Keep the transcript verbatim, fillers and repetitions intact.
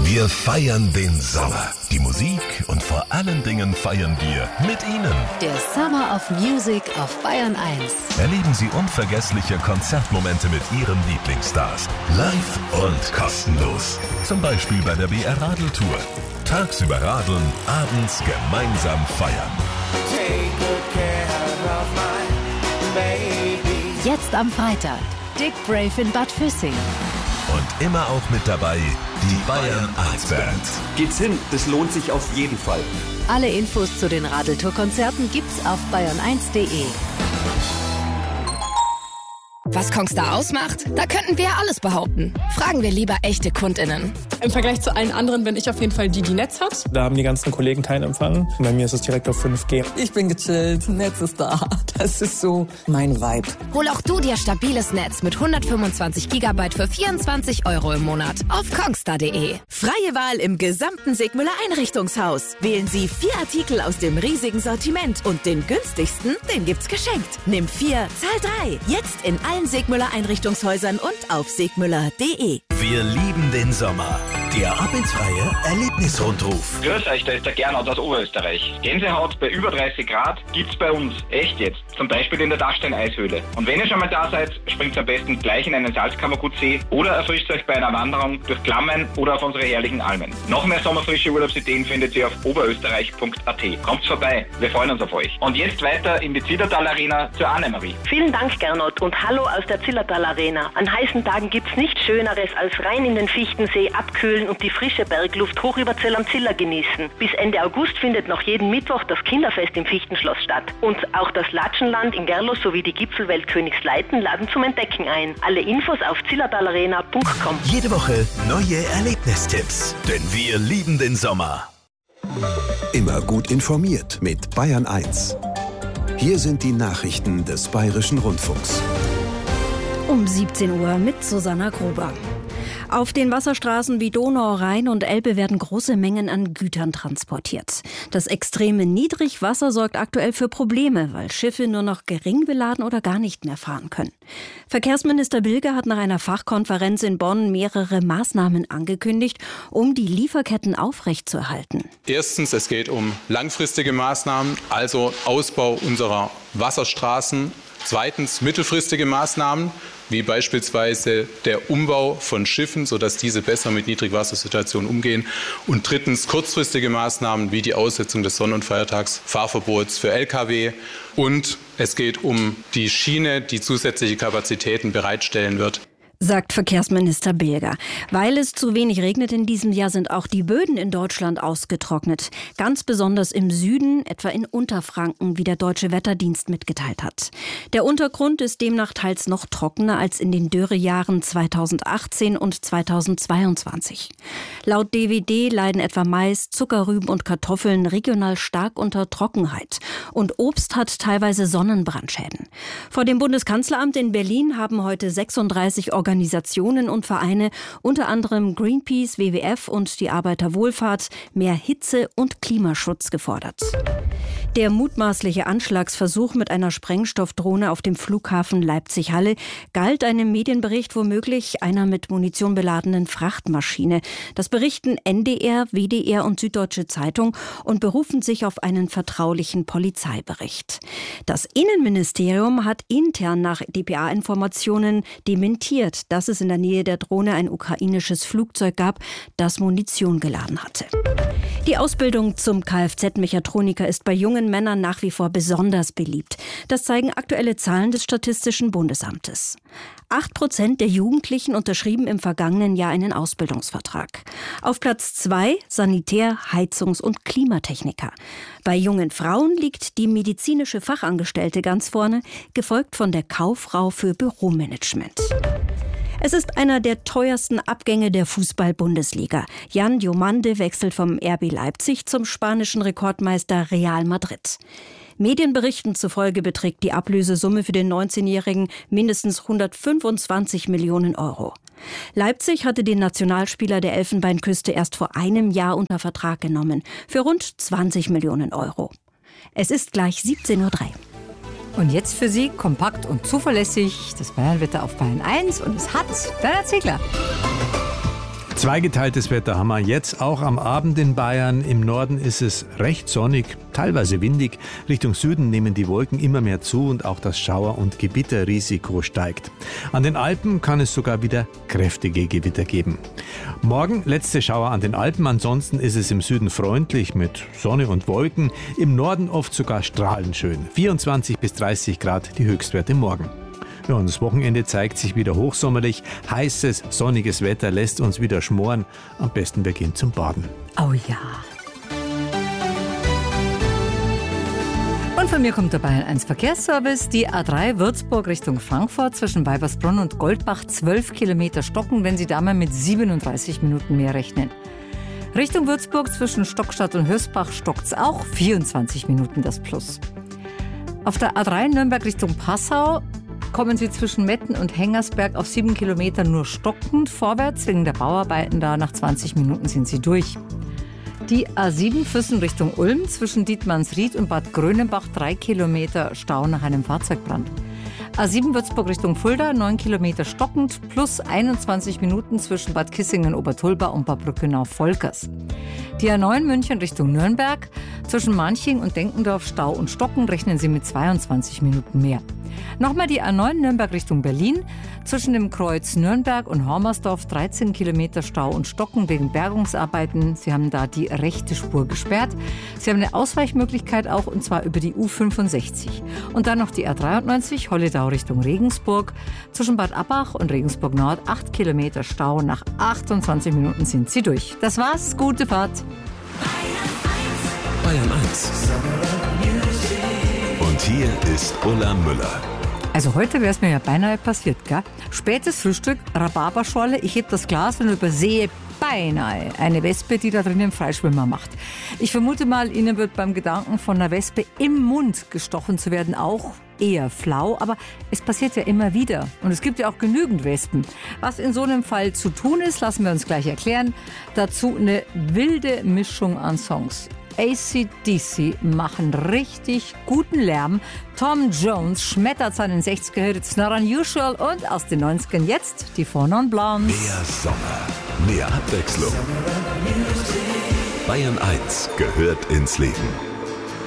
Wir feiern den Sommer. Die Musik und vor allen Dingen feiern wir mit Ihnen. Der Summer of Music auf Bayern eins. Erleben Sie unvergessliche Konzertmomente mit Ihren Lieblingsstars. Live und kostenlos. Zum Beispiel bei der B R Radeltour. Tagsüber radeln, abends gemeinsam feiern. Jetzt am Freitag. Dick Brave in Bad Füssing. Und immer auch mit dabei die Bayern eins Band. Geht's hin, das lohnt sich auf jeden Fall. Alle Infos zu den Radeltour-Konzerten gibt's auf bayern eins punkt de. Was Kongstar ausmacht? Da könnten wir ja alles behaupten. Fragen wir lieber echte KundInnen. Im Vergleich zu allen anderen bin ich auf jeden Fall die, die Netz hat. Da haben die ganzen Kollegen keinen Empfang. Bei mir ist es direkt auf fünf G. Ich bin gechillt, Netz ist da. Das ist so mein Vibe. Hol auch du dir stabiles Netz mit hundertfünfundzwanzig Gigabyte für vierundzwanzig Euro im Monat auf kongstar punkt de. Freie Wahl im gesamten Sigmüller Einrichtungshaus. Wählen Sie vier Artikel aus dem riesigen Sortiment und den günstigsten, den gibt's geschenkt. Nimm vier, zahl drei. Jetzt in allen Sigmüller Einrichtungshäusern und auf sigmüller punkt de. Wir lieben den Sommer. Der Ab ins Freie Erlebnisrundruf. Grüß euch, da ist der Gernot aus Oberösterreich. Gänsehaut bei über dreißig Grad gibt's bei uns. Echt jetzt. Zum Beispiel in der Dachstein-Eishöhle. Und wenn ihr schon mal da seid, springt am besten gleich in einen Salzkammergutsee oder erfrischt euch bei einer Wanderung durch Klammen oder auf unsere herrlichen Almen. Noch mehr sommerfrische Urlaubsideen findet ihr auf oberösterreich punkt a t. Kommt vorbei, wir freuen uns auf euch. Und jetzt weiter in die Zillertal Arena zur Annemarie. Vielen Dank, Gernot, und hallo aus der Zillertal Arena. An heißen Tagen gibt's nichts Schöneres als rein in den Fichtensee abkühlen und die frische Bergluft hoch über Zell am Ziller genießen. Bis Ende August findet noch jeden Mittwoch das Kinderfest im Fichtenschloss statt. Und auch das Latschenland in Gerlo sowie die Gipfelwelt Königsleiten laden zum Entdecken ein. Alle Infos auf zillertalarena punkt com. Jede Woche neue Erlebnistipps, denn wir lieben den Sommer. Immer gut informiert mit Bayern eins. Hier sind die Nachrichten des Bayerischen Rundfunks. Um siebzehn Uhr mit Susanna Gruber. Auf den Wasserstraßen wie Donau, Rhein und Elbe werden große Mengen an Gütern transportiert. Das extreme Niedrigwasser sorgt aktuell für Probleme, weil Schiffe nur noch gering beladen oder gar nicht mehr fahren können. Verkehrsminister Bilger hat nach einer Fachkonferenz in Bonn mehrere Maßnahmen angekündigt, um die Lieferketten aufrechtzuerhalten. Erstens, es geht um langfristige Maßnahmen, also Ausbau unserer Wasserstraßen. Zweitens, mittelfristige Maßnahmen, wie beispielsweise der Umbau von Schiffen, sodass diese besser mit Niedrigwassersituationen umgehen. Und drittens, kurzfristige Maßnahmen, wie die Aussetzung des Sonn- und Feiertagsfahrverbots für L K W. Und es geht um die Schiene, die zusätzliche Kapazitäten bereitstellen wird. Sagt Verkehrsminister Bilger. Weil es zu wenig regnet in diesem Jahr, sind auch die Böden in Deutschland ausgetrocknet. Ganz besonders im Süden, etwa in Unterfranken, wie der Deutsche Wetterdienst mitgeteilt hat. Der Untergrund ist demnach teils noch trockener als in den Dürrejahren zweitausendachtzehn und zweitausendzweiundzwanzig. Laut D W D leiden etwa Mais, Zuckerrüben und Kartoffeln regional stark unter Trockenheit. Und Obst hat teilweise Sonnenbrandschäden. Vor dem Bundeskanzleramt in Berlin haben heute sechsunddreißig Organisationen Organisationen und Vereine, unter anderem Greenpeace, W W F und die Arbeiterwohlfahrt, mehr Hitze- und Klimaschutz gefordert. Der mutmaßliche Anschlagsversuch mit einer Sprengstoffdrohne auf dem Flughafen Leipzig-Halle galt einem Medienbericht womöglich einer mit Munition beladenen Frachtmaschine. Das berichten N D R, W D R und Süddeutsche Zeitung und berufen sich auf einen vertraulichen Polizeibericht. Das Innenministerium hat intern nach D P A-Informationen dementiert, dass es in der Nähe der Drohne ein ukrainisches Flugzeug gab, das Munition geladen hatte. Die Ausbildung zum Kfz-Mechatroniker ist bei jungen Männern nach wie vor besonders beliebt. Das zeigen aktuelle Zahlen des Statistischen Bundesamtes. Acht Prozent der Jugendlichen unterschrieben im vergangenen Jahr einen Ausbildungsvertrag. Auf Platz zwei Sanitär-, Heizungs- und Klimatechniker. Bei jungen Frauen liegt die medizinische Fachangestellte ganz vorne, gefolgt von der Kauffrau für Büromanagement. Es ist einer der teuersten Abgänge der Fußball-Bundesliga. Jan Diomande wechselt vom R B Leipzig zum spanischen Rekordmeister Real Madrid. Medienberichten zufolge beträgt die Ablösesumme für den neunzehnjährigen mindestens hundertfünfundzwanzig Millionen Euro. Leipzig hatte den Nationalspieler der Elfenbeinküste erst vor einem Jahr unter Vertrag genommen, für rund zwanzig Millionen Euro. Es ist gleich siebzehn Uhr drei. Und jetzt für Sie kompakt und zuverlässig das Bayernwetter auf Bayern eins und es hat Bernhard Ziegler. Zweigeteiltes Wetter haben wir jetzt auch am Abend in Bayern. Im Norden ist es recht sonnig, teilweise windig. Richtung Süden nehmen die Wolken immer mehr zu und auch das Schauer- und Gewitterrisiko steigt. An den Alpen kann es sogar wieder kräftige Gewitter geben. Morgen letzte Schauer an den Alpen, ansonsten ist es im Süden freundlich mit Sonne und Wolken. Im Norden oft sogar strahlend schön. vierundzwanzig bis dreißig Grad die Höchstwerte morgen. Ja, und das Wochenende zeigt sich wieder hochsommerlich. Heißes, sonniges Wetter lässt uns wieder schmoren. Am besten wir gehen zum Baden. Oh ja. Und von mir kommt der Bayern eins Verkehrsservice. Die A drei Würzburg Richtung Frankfurt zwischen Weibersbronn und Goldbach zwölf Kilometer stocken, wenn Sie da mal mit siebenunddreißig Minuten mehr rechnen. Richtung Würzburg zwischen Stockstadt und Hösbach stockt's auch, vierundzwanzig Minuten das Plus. Auf der A drei Nürnberg Richtung Passau kommen Sie zwischen Metten und Hengersberg auf sieben Kilometer nur stockend vorwärts. Wegen der Bauarbeiten da nach zwanzig Minuten sind Sie durch. Die A sieben Füssen Richtung Ulm zwischen Dietmannsried und Bad Grönenbach drei Kilometer Stau nach einem Fahrzeugbrand. A sieben Würzburg Richtung Fulda neun Kilometer stockend plus einundzwanzig Minuten zwischen Bad Kissingen-Obertulba und Bad Brückenau-Volkers. Die A neun München Richtung Nürnberg zwischen Manching und Denkendorf Stau und Stocken rechnen Sie mit zweiundzwanzig Minuten mehr. Nochmal die A neun Nürnberg Richtung Berlin zwischen dem Kreuz Nürnberg und Hormersdorf dreizehn Kilometer Stau und Stocken wegen Bergungsarbeiten. Sie haben da die rechte Spur gesperrt. Sie haben eine Ausweichmöglichkeit auch, und zwar über die U fünfundsechzig. Und dann noch die A dreiundneunzig Holledau Richtung Regensburg zwischen Bad Abbach und Regensburg Nord acht Kilometer Stau. Nach achtundzwanzig Minuten sind Sie durch. Das war's, gute Fahrt. Bayern eins. Und hier ist Ulla Müller. Also heute wäre es mir ja beinahe passiert, gell? Spätes Frühstück, Rhabarberschorle, ich heb das Glas und übersehe beinahe eine Wespe, die da drinnen Freischwimmer macht. Ich vermute mal, Ihnen wird beim Gedanken von einer Wespe im Mund gestochen zu werden auch eher flau, aber es passiert ja immer wieder und es gibt ja auch genügend Wespen. Was in so einem Fall zu tun ist, lassen wir uns gleich erklären. Dazu eine wilde Mischung an Songs. A C D C machen richtig guten Lärm. Tom Jones schmettert seinen sechziger-Hit It's Not Unusual und aus den neunzigern jetzt die Four Non Blondes. Mehr Sommer, mehr Abwechslung. Bayern eins gehört ins Leben.